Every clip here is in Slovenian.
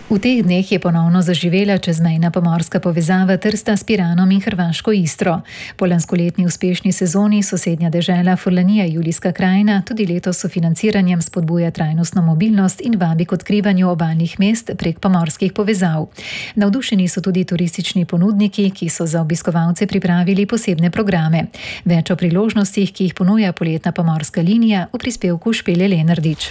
V teh dneh je ponovno zaživela čezmejna pomorska povezava Trsta s Piranom in hrvaško Istro. Po lanskoletni uspešni sezoni sosednja dežela Furlanija Julijska krajina tudi letos s financiranjem spodbuja trajnostno mobilnost in vabi k odkrivanju obalnih mest prek pomorskih povezav. Navdušeni so tudi turistični ponudniki, ki so za obiskovalce pripravili posebne programe. Več o priložnostih, ki jih ponuja poletna pomorska linija, v prispevku Špele Lenardič.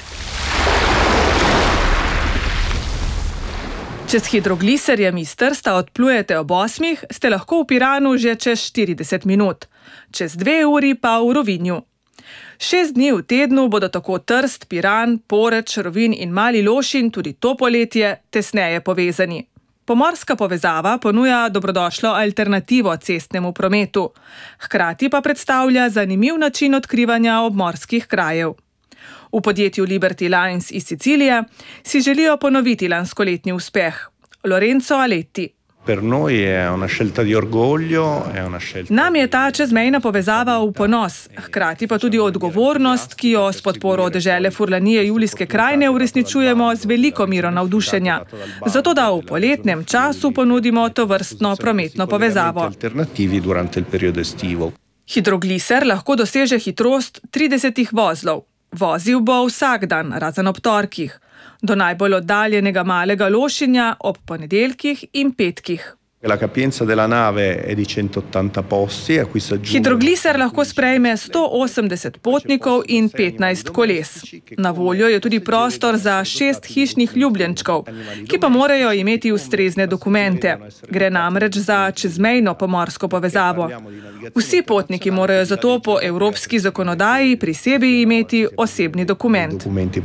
Če s hidrogliserjem iz Trsta odplujete ob 8, ste lahko v Piranu že čez 40 minut, čez 2 uri pa v Rovinju. 6 dni v tednu bodo tako Trst, Piran, Poreč, Rovin in Mali Lošinj tudi to poletje tesneje povezani. Pomorska povezava ponuja dobrodošlo alternativo cestnemu prometu, hkrati pa predstavlja zanimiv način odkrivanja obmorskih krajev. V podjetju Liberty Lines iz Sicilije si želijo ponoviti lanskoletni uspeh. Lorenzo Aletti. Nam je ta čezmejna povezava v ponos, hkrati pa tudi odgovornost, ki jo s podporo dežele Furlanije Julijske krajine uresničujemo z veliko mero navdušenja. Zato da v poletnem času ponudimo tovrstno prometno povezavo. Hidrogliser lahko doseže hitrost 30 vozlov. Vozil bo vsak dan, razen ob torkih, do najbolj oddaljenega Malega Lošinja ob ponedeljkih in petkih. Hidrogliser lahko sprejme 180 potnikov in 15 koles. Na voljo je tudi prostor za 6 hišnih ljubljenčkov, ki pa morajo imeti ustrezne dokumente. Gre namreč za čezmejno pomorsko povezavo. Vsi potniki morajo zato po evropski zakonodaji pri sebi imeti osebni dokument.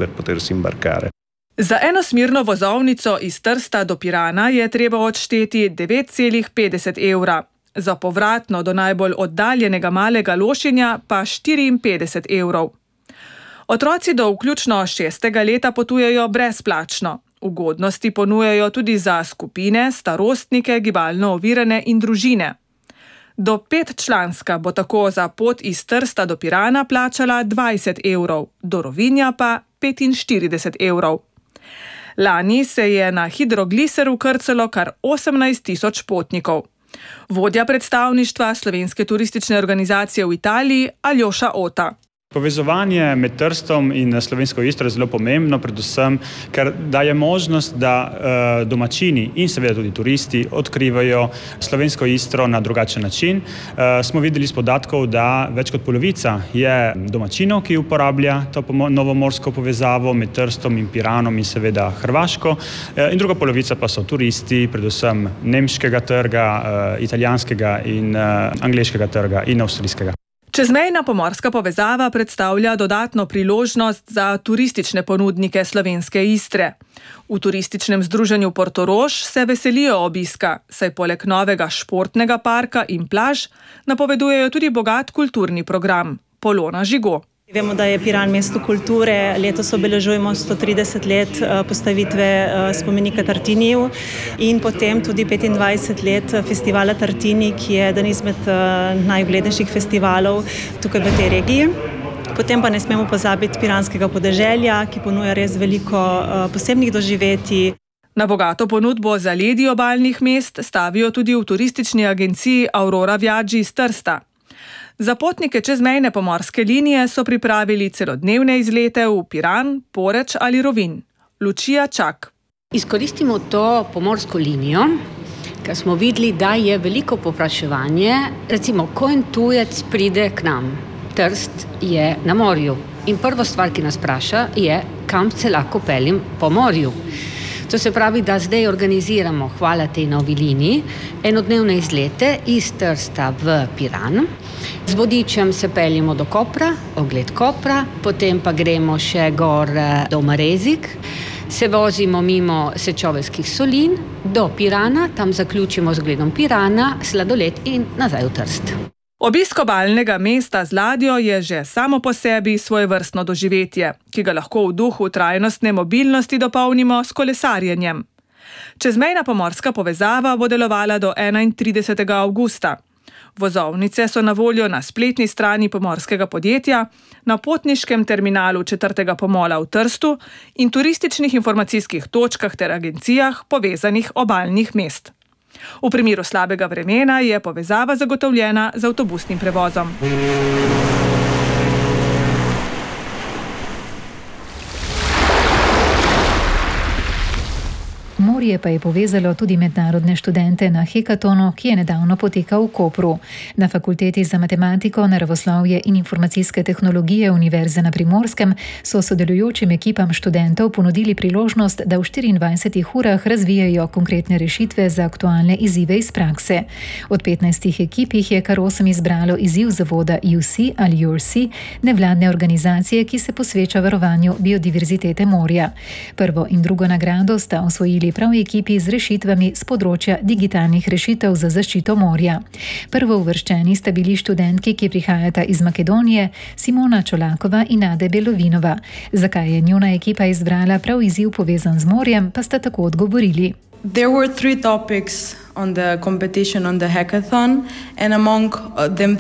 Za enosmerno vozovnico iz Trsta do Pirana je treba odšteti 9,50 evra, za povratno do najbolj oddaljenega Malega Lošinja pa 54 evrov. Otroci do vključno 6. leta potujejo brezplačno. Ugodnosti ponujajo tudi za skupine, starostnike, gibalno ovirane in družine. Do 5-članska bo tako za pot iz Trsta do Pirana plačala 20 evrov, do Rovinja pa 45 evrov. Lani se je na hidrogliseru krcalo kar 18.000 potnikov. Vodja predstavništva Slovenske turistične organizacije v Italiji Aljoša Ota. Povezovanje med Trstom in slovensko Istro je zelo pomembno, predvsem, ker daje možnost, da domačini in seveda tudi turisti odkrivajo slovensko Istro na drugačen način. Smo videli iz podatkov, da več kot polovica je domačinov, ki uporablja to novomorsko povezavo med Trstom in Piranom in seveda Hrvaško, in druga polovica pa so turisti, predvsem nemškega trga, italijanskega in angleškega trga in avstrijskega. Čezmejna pomorska povezava predstavlja dodatno priložnost za turistične ponudnike slovenske Istre. V turističnem združenju Portorož se veselijo obiska, saj poleg novega športnega parka in plaž napovedujejo tudi bogat kulturni program. Polona Žigo. Vemo, da je Piran mesto kulture. Letos obeležujemo 130 let postavitve spomenika Tartiniju in potem tudi 25 let festivala Tartini, ki je eden izmed najuglednejših festivalov tukaj v tej regiji. Potem pa ne smemo pozabiti piranskega podeželja, ki ponuja res veliko posebnih doživetij. Na bogato ponudbo zaledij obalnih mest stavijo tudi v turistični agenciji Aurora Viaggi iz Trsta. Za potnike čezmejne pomorske linije so pripravili celodnevne izlete v Piran, Poreč ali Rovin. Lučija Čak. Izkoristimo to pomorsko linijo, ker smo videli, da je veliko povpraševanje. Recimo, ko en tujec pride k nam, Trst je na morju in prva stvar, ki nas vpraša, je, kam se lahko peljem po morju. To se pravi, da zdaj organiziramo, hvala tej novi liniji, enodnevne izlete iz Trsta v Piran. Z vodičem se peljemo do Kopra, ogled Kopra, potem pa gremo še gor do Marezik, se vozimo mimo Sečoveljskih solin do Pirana, tam zaključimo z ogledom Pirana, sladoled in nazaj v Trst. Obisk obalnega mesta z ladjo je že samo po sebi svojevrstno doživetje, ki ga lahko v duhu trajnostne mobilnosti dopolnimo s kolesarjenjem. Čezmejna pomorska povezava bo delovala do 31. avgusta. Vozovnice so na voljo na spletni strani pomorskega podjetja, na potniškem terminalu 4. pomola v Trstu in turističnih informacijskih točkah ter agencijah povezanih obalnih mest. V primeru slabega vremena je povezava zagotovljena z avtobusnim prevozom. Morje pa je povezalo tudi mednarodne študente na hekatonu, ki je nedavno potekal v Kopru. Na Fakulteti za matematiko, naravoslovje in informacijske tehnologije Univerze na Primorskem so sodelujočim ekipam študentov ponudili priložnost, da v 24 urah razvijajo konkretne rešitve za aktualne izzive iz prakse. Od 15 ekip jih je kar 8 izbralo izziv zavoda UC ali URC, nevladne organizacije, ki se posveča varovanju biodiverzitete morja. Prvo in drugo nagrado sta osvojili prav ekipi z rešitvami z področja digitalnih rešitev za zaščito morja. Prvo uvrščeni sta bili študentki, ki prihajata iz Makedonije, Simona Čolakova in Ade Belovinova. Zakaj je njuna ekipa izbrala prav izziv povezan z morjem, pa sta tako odgovorili. There were 3 topics on the competition on the hackathon and among them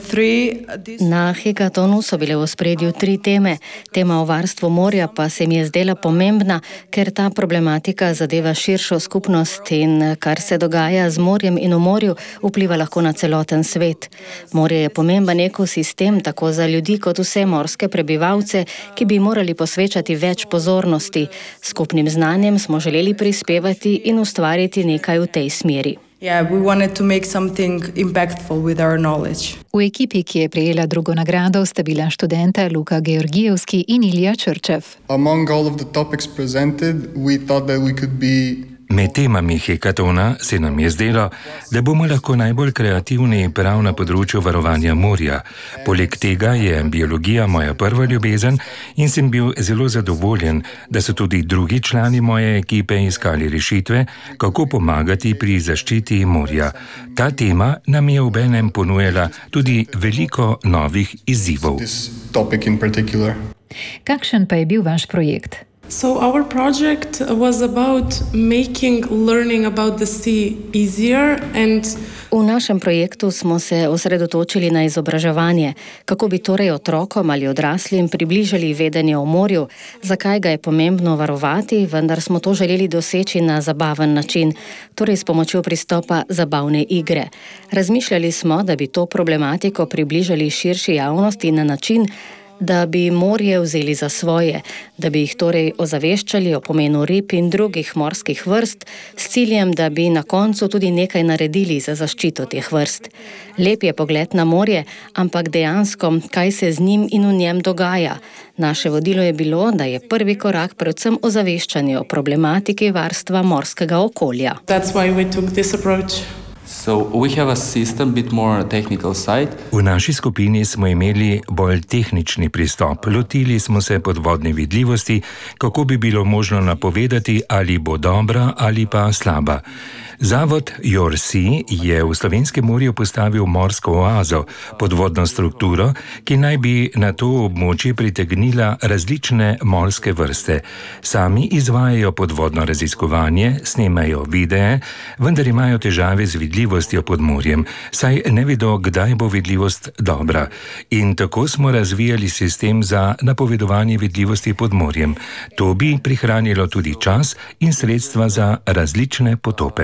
3 Na hekatonu so bile v ospredju 3 teme. Tema o varstvu morja pa se mi je zdela pomembna, ker ta problematika zadeva širšo skupnost in kar se dogaja z morjem in v morju vpliva lahko na celoten svet. Morje je pomemben ekosistem tako za ljudi kot vse morske prebivalce, ki bi morali posvečati več pozornosti. Skupnim znanjem smo želeli prispevati in ustvariti nekaj v tej smeri. Yeah, we wanted to make something impactful with our knowledge. V ekipi, ki je prejela drugo nagrado, sta bila študenta Luka Georgijevski in Ilija Črčev. Among all of the topics presented, we thought that we could be Med temami hekatona se nam je zdelo, da bomo lahko najbolj kreativni prav na področju varovanja morja. Poleg tega je biologija moja prva ljubezen in sem bil zelo zadovoljen, da so tudi drugi člani moje ekipe iskali rešitve, kako pomagati pri zaščiti morja. Ta tema nam je obenem ponujala tudi veliko novih izzivov. Kakšen pa je bil vaš projekt? So our project was about making learning about the sea easier and V našem projektu smo se osredotočili na izobraževanje, kako bi torej otrokom ali odraslim približali vedenje o morju, zakaj ga je pomembno varovati, vendar smo to želeli doseči na zabaven način, torej s pomočjo pristopa zabavne igre. Razmišljali smo, da bi to problematiko približali širši javnosti na način, da bi morje vzeli za svoje, da bi jih torej ozaveščali o pomenu rib in drugih morskih vrst, s ciljem, da bi na koncu tudi nekaj naredili za zaščito teh vrst. Lep je pogled na morje, ampak dejansko, kaj se z njim in v njem dogaja. Naše vodilo je bilo, da je prvi korak predvsem ozaveščanje o problematiki varstva morskega okolja. That's why we took this approach. V naši skupini smo imeli bolj tehnični pristop. Lotili smo se podvodne vidljivosti, kako bi bilo možno napovedati, ali bo dobra ali pa slaba. Zavod URC je v Slovenskem morju postavil morsko oazo, podvodno strukturo, ki naj bi na to območje pritegnila različne morske vrste. Sami izvajajo podvodno raziskovanje, snemajo videe, vendar imajo težave z vidljivostjo pod morjem, saj ne vedo, kdaj bo vidljivost dobra. In tako smo razvijali sistem za napovedovanje vidljivosti pod morjem. To bi prihranilo tudi čas in sredstva za različne potope.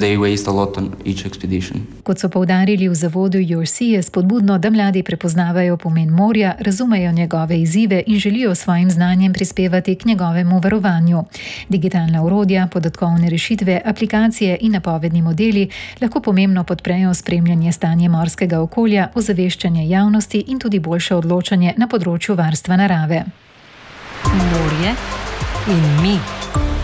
Kot so poudarili v zavodu URC, je spodbudno, da mladi prepoznavajo pomen morja, razumejo njegove izzive in želijo svojim znanjem prispevati k njegovemu varovanju. Digitalna orodja, podatkovne rešitve, aplikacije in napovedni modeli lahko pomembno podprejo spremljanje stanja morskega okolja, ozaveščanje javnosti in tudi boljše odločanje na področju varstva narave. Morje in mi.